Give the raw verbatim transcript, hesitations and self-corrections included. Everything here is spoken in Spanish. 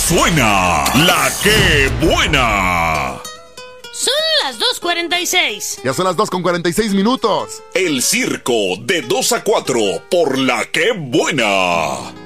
suena la que buena. Son las dos cuarenta y seis. Ya son las dos con cuarenta y seis minutos. El circo de dos a cuatro por la que buena.